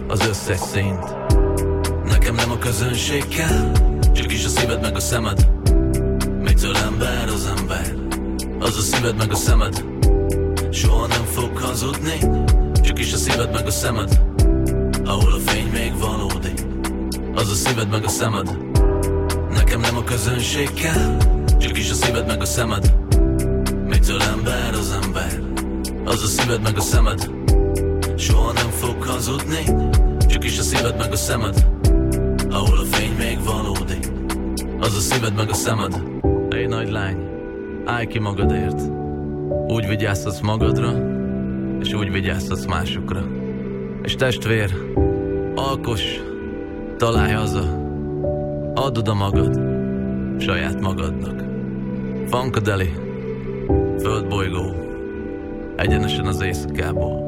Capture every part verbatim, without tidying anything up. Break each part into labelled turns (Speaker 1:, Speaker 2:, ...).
Speaker 1: az összes színt. Nekem nem a közönség kell, csak is a szíved meg a szemed. Mitől ember az ember? Az a szíved meg a szemed. Soha nem fog hazudni, csak is a szíved meg a szemed. Ahol a fény még valódi, az a szíved meg a szemed. Nekem nem a közönség kell, csak is a szíved meg a szemed. Mitől ember az ember? Az a szíved meg a szemed. Soha nem fog hazudni, csak is a szíved meg a szemed. Ahol a fény még valódi, az a szíved meg a szemed. Ej nagy lány, állj ki magadért. Úgy vigyáztatsz magadra, és úgy vigyáztatsz másokra. És testvér, alkoss, találj haza, add oda magad saját magadnak. Funkadeli, földbolygó, egyenesen az éjszakából.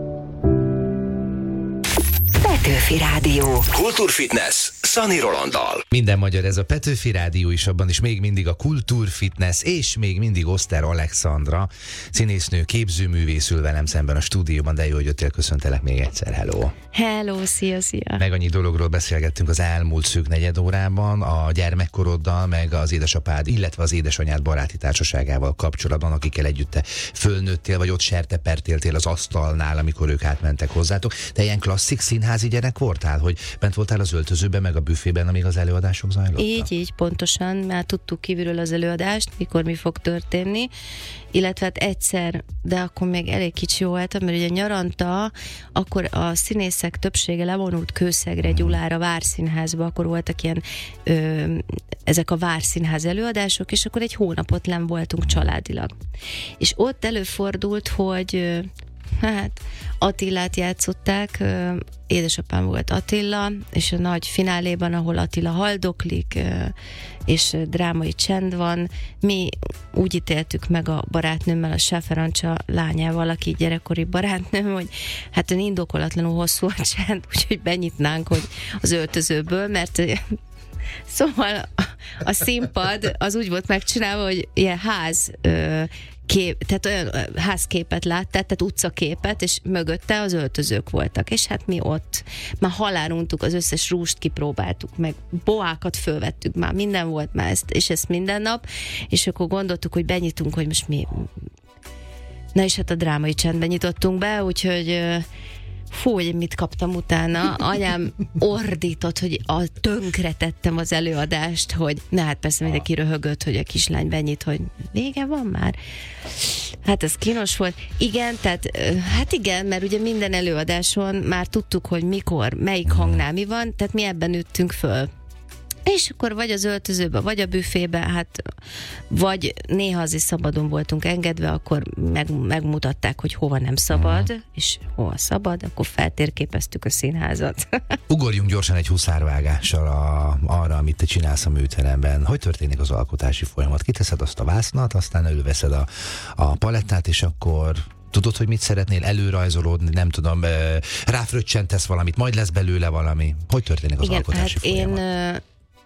Speaker 2: Petőfi Rádió.
Speaker 3: Kultúrfitness Szani Rolanddal.
Speaker 4: Minden magyar, ez a Petőfi Rádió is, abban is még mindig a Kultúrfitness, és még mindig Oszter Alexandra, színésznő, képzőművész ül velem szemben a stúdióban, de jó, hogy jöttél, köszöntelek még egyszer, hello.
Speaker 5: Hello, szia, szia.
Speaker 4: Meg annyi dologról beszélgettünk az elmúlt szűk negyed órában, a gyermekkoroddal, meg az édesapád, illetve az édesanyád baráti társaságával kapcsolatban, akikkel együtt te fölnőttél, vagy ott sertepertéltél az asztalnál, amikor ők átmentek hozzátok. Te ilyen klasszik színházi gyerek voltál, hogy bent voltál az öltözőben, meg a büfében, amíg az előadások zajlottak?
Speaker 5: Így, így, pontosan. Már tudtuk kívülről az előadást, mikor mi fog történni, illetve hát egyszer, de akkor még elég kicsi voltam, mert ugye nyaranta, akkor a színészek többsége levonult Kőszegre, Gyulára, Várszínházba, akkor voltak ilyen ö, ezek a Várszínház előadások, és akkor egy hónapot len voltunk családilag. És ott előfordult, hogy hát Attilát játszották, édesapám volt Attila, és a nagy fináléban, ahol Attila haldoklik, és drámai csend van, mi úgy ítéltük meg a barátnőmmel, a Sáferancsa lányával, aki gyerekkori barátnőm, hogy hát indokolatlanul hosszú a csend, úgyhogy benyitnánk, hogy az öltözőből, mert szóval a, a színpad az úgy volt megcsinálva, hogy ilyen ház kép, tehát olyan házképet láttál, tehát utcaképet, és mögötte az öltözők voltak, és hát mi ott már haláluntuk, az összes rúst kipróbáltuk, meg boákat fölvettük, már minden volt már ezt, és ezt minden nap, és akkor gondoltuk, hogy benyitunk, hogy most mi... Na és hát a drámai csendben nyitottunk be, úgyhogy fú, hogy mit kaptam utána. Anyám ordított, hogy a tönkre tettem az előadást, hogy na hát persze mindenki röhögött, hogy a kislány benyit, hogy vége van már. Hát ez kínos volt. Igen, tehát hát igen, mert ugye minden előadáson már tudtuk, hogy mikor, melyik hangnál mi van, tehát mi ebben nőttünk föl. És akkor vagy az öltözőbe, vagy a büfébe, hát vagy néha azért szabadon voltunk engedve, akkor meg, megmutatták, hogy hova nem szabad, uh-huh. és hova szabad, akkor feltérképeztük a színházat. Ugorjunk
Speaker 4: gyorsan egy huszárvágással a, arra, amit te csinálsz a műteremben. Hogy történik az alkotási folyamat? Kiteszed azt a vásznat, aztán előveszed a, a palettát, és akkor... Tudod, hogy mit szeretnél, előrajzolódni, nem tudom, ráfröccsentesz valamit, majd lesz belőle valami. Hogy történik az
Speaker 5: igen,
Speaker 4: alkotási
Speaker 5: hát
Speaker 4: folyamat?
Speaker 5: Én,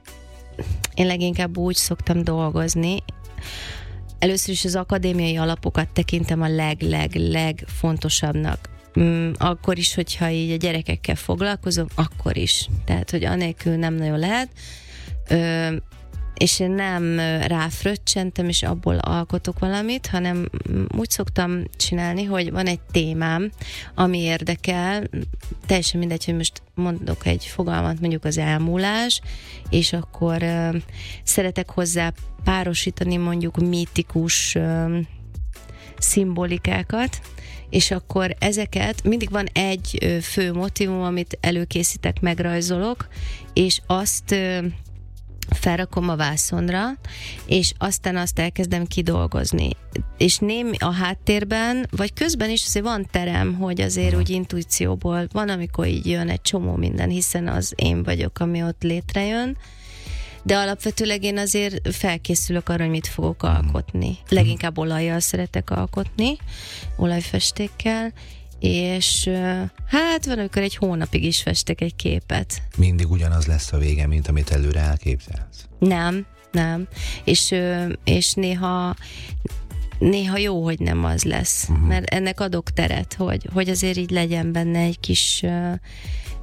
Speaker 5: én leginkább úgy szoktam dolgozni. Először is az akadémiai alapokat tekintem a leg-leg-leg fontosabbnak. Akkor is, hogyha így a gyerekekkel foglalkozom, akkor is. Tehát, hogy anélkül nem nagyon lehet. Ö, és én nem ráfröccsentem, és abból alkotok valamit, hanem úgy szoktam csinálni, hogy van egy témám, ami érdekel, teljesen mindegy, hogy most mondok egy fogalmat, mondjuk az elmúlás, és akkor uh, szeretek hozzá párosítani mondjuk mítikus uh, szimbolikákat, és akkor ezeket, mindig van egy uh, fő motívum, amit előkészítek, megrajzolok, és azt uh, felrakom a vászonra, és aztán azt elkezdem kidolgozni. És némi a háttérben, vagy közben is azért van terem, hogy azért úgy intuícióból van, amikor így jön egy csomó minden, hiszen az én vagyok, ami ott létrejön, de alapvetőleg én azért felkészülök arra, hogy mit fogok alkotni. Leginkább olajjal szeretek alkotni, olajfestékkel, és hát van, amikor egy hónapig is festek egy képet.
Speaker 4: Mindig ugyanaz lesz a vége, mint amit előre elképzelsz?
Speaker 5: Nem, nem. És, és néha néha jó, hogy nem az lesz. Uh-huh. Mert ennek adok teret, hogy, hogy azért így legyen benne egy kis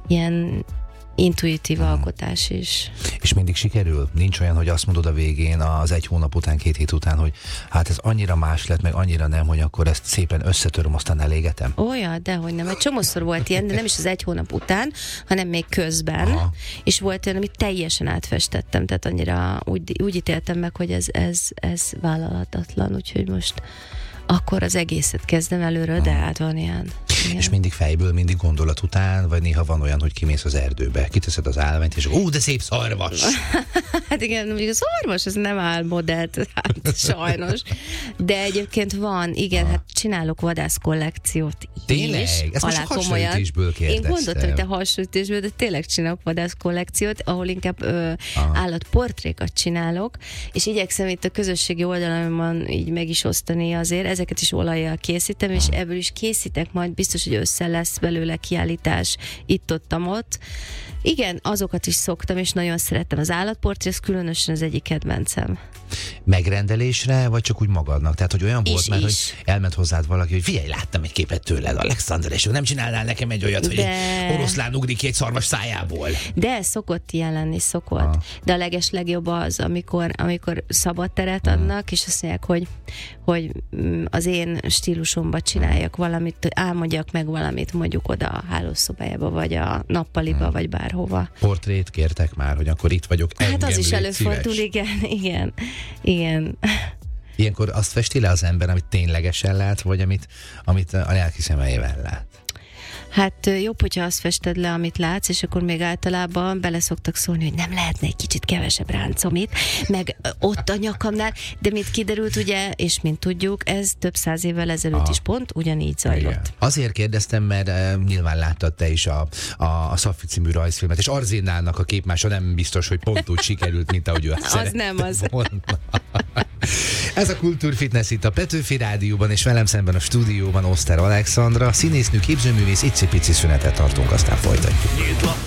Speaker 5: ilyen intuitív hmm. alkotás is.
Speaker 4: És mindig sikerül? Nincs olyan, hogy azt mondod a végén, az egy hónap után, két hét után, hogy hát ez annyira más lett, meg annyira nem, hogy akkor ezt szépen összetöröm, aztán elégetem?
Speaker 5: Olyan, dehogy nem. Egy csomószor volt ilyen, de nem is az egy hónap után, hanem még közben. Aha. És volt olyan, amit teljesen átfestettem, tehát annyira úgy, úgy ítéltem meg, hogy ez, ez, ez vállalhatatlan, úgyhogy most akkor az egészet kezdem előről, de hát van ilyen. Igen.
Speaker 4: És mindig fejből, mindig gondolat után, vagy néha van olyan, hogy kimész az erdőbe, kiteszed az állványt, és ó, de szép szarvas!
Speaker 5: Hát igen, mondjuk a szarvas, ez nem álmodell, hát sajnos. De egyébként van, igen, ah. hát csinálok vadász kollekciót is.
Speaker 4: Tényleg? Ezt most hasonlítésből kérdeztem.
Speaker 5: Én gondoltam, hogy te hasonlítésből, de tényleg csinálok vadász kollekciót, ahol inkább ö, állatportrékat csinálok, és igyekszem itt a közösségi oldalamon így meg is osztani azért, ezeket is olajjal készítem, és ebből is készítek majd, biztos, hogy össze lesz belőle kiállítás itt-ott-ott. Igen, azokat is szoktam, és nagyon szeretem. Az állatportré, ez különösen az egyik kedvencem. Megrendelésre, vagy csak úgy magadnak? Tehát, hogy olyan volt is,
Speaker 4: már,
Speaker 5: is.
Speaker 4: hogy elment hozzád valaki, hogy figyelj, láttam egy képet tőled, Alexandra, és nem csinálnál nekem egy olyat, de... hogy egy oroszlán ugrik ki egy szarvas szájából? De
Speaker 5: szokott ilyen lenni, szokott. Ah. De a leges legjobb az, amikor, amikor szabad teret adnak, és azt mondják, hogy, hogy az én stílusomban csináljak valamit, álmodjak meg valamit, mondjuk oda a hálószobájába, vagy a nappaliba, hmm. vagy bárhova.
Speaker 4: Portrét kértek már, hogy akkor itt vagyok, engem,
Speaker 5: hát az is előfordul,
Speaker 4: szíves.
Speaker 5: igen, igen, igen.
Speaker 4: Ilyenkor azt festi le az ember, amit ténylegesen lát, vagy amit, amit a lelki szemeivel lát?
Speaker 5: Hát jobb, hogyha azt fested le, amit látsz, és akkor még általában bele szoktak szólni, hogy nem lehetne egy kicsit kevesebb ráncomit, meg ott a nyakamnál, de mint kiderült, ugye, és mint tudjuk, ez több száz évvel ezelőtt ah. is pont ugyanígy zajlott. Igen.
Speaker 4: Azért kérdeztem, mert uh, nyilván láttad te is a, a, a Szafi című rajzfilmet, és Arzénának a képmása nem biztos, hogy pont úgy sikerült, mint ahogy ő azt
Speaker 5: az nem az.
Speaker 4: Volna. Ez a Kultúrfitness itt a Petőfi Rádióban, és velem szemben a stúdióban Oszter Alexandra, színésznő, képzőművész, icipici szünetet tartunk, aztán folytatjuk.